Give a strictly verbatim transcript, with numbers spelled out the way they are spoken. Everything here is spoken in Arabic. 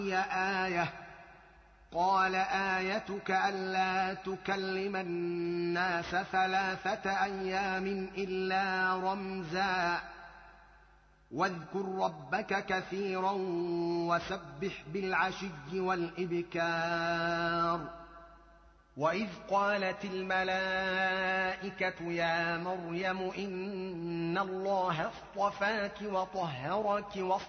آية قال آيتك ألا تكلم الناس ثلاثة أيام إلا رمزا واذكر ربك كثيرا وسبح بالعشي والإبكار. وإذ قالت الملائكة يا مريم إن الله اصطفاك وطهرك